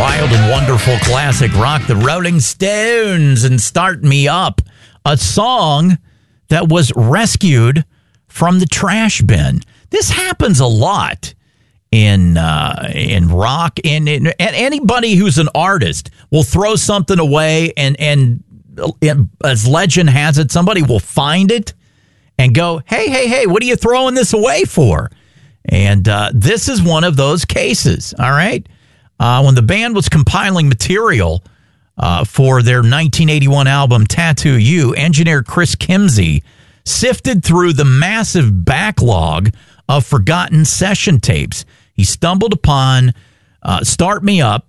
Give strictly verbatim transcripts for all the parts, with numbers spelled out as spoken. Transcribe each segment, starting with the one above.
Wild and wonderful classic rock, the Rolling Stones, and Start Me Up, a song that was rescued from the trash bin. This happens a lot in uh, in rock, and, and anybody who's an artist will throw something away, and, and and as legend has it, somebody will find it and go, hey, hey, hey, what are you throwing this away for? And uh, this is one of those cases, all right? Uh, when the band was compiling material uh, for their nineteen eighty-one album Tattoo You, engineer Chris Kimsey sifted through the massive backlog of forgotten session tapes. He stumbled upon uh, Start Me Up.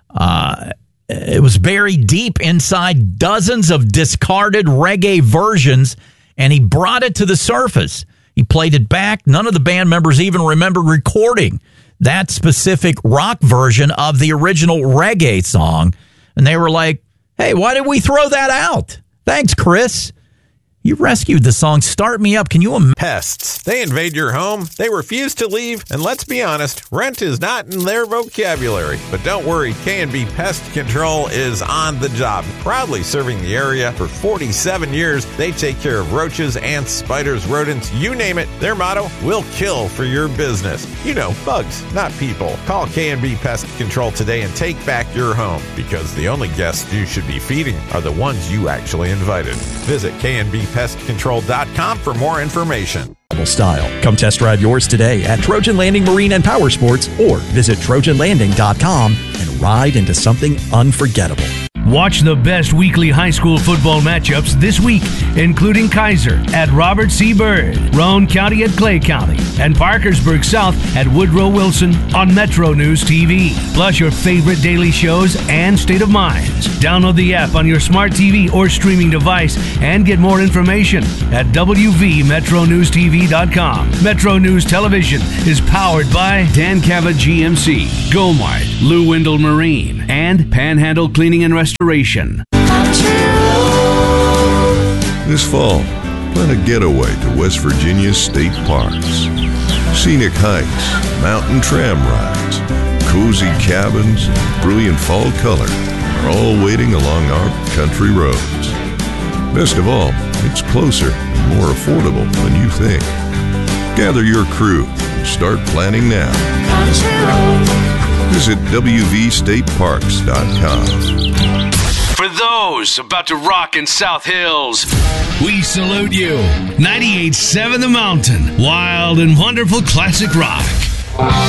Uh, it was buried deep inside dozens of discarded reggae versions, and he brought it to the surface. He played it back. None of the band members even remember recording that specific rock version of the original reggae song. And they were like, hey, why did we throw that out? Thanks, Chris. You rescued the song Start Me Up. Can you imagine? Pests. They invade your home. They refuse to leave. And let's be honest, rent is not in their vocabulary. But don't worry, K and B Pest Control is on the job. Proudly serving the area for forty-seven years, they take care of roaches, ants, spiders, rodents, you name it. Their motto, we'll kill for your business. You know, bugs, not people. Call K and B Pest Control today and take back your home. Because the only guests you should be feeding are the ones you actually invited. Visit K and B pest control dot com for more information. Style. Come test drive yours today at Trojan Landing Marine and Power Sports, or visit trojan landing dot com and ride into something unforgettable. Watch the best weekly high school football matchups this week, including Kaiser at Robert C. Byrd, Roane County at Clay County, and Parkersburg South at Woodrow Wilson on Metro News T V. Plus your favorite daily shows and State of Minds. Download the app on your smart T V or streaming device and get more information at w v metro news t v dot com. Metro News Television is powered by Dan Cava G M C, Gomart, Lou Wendell Marine, and Panhandle Cleaning and Restoration. This fall, plan a getaway to West Virginia's state parks. Scenic hikes, mountain tram rides, cozy cabins, and brilliant fall color are all waiting along our country roads. Best of all, it's closer and more affordable than you think. Gather your crew and start planning now. Visit w v state parks dot com. For those about to rock in South Hills, we salute you. ninety-eight point seven The Mountain, wild and wonderful classic rock.